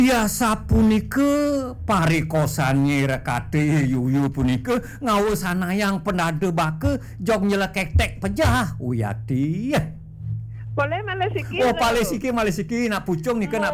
Biasa punike parekosan Nyi Rekade yuyu punike ngaosanayang penade bake jog nyelekek tek pejah Uyati. Boleh malih sikit. Oh, malih siki nak pucung nike nak